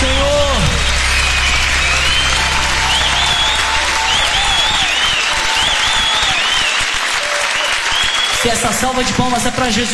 Senhor. Se essa salva de palmas é para Jesus.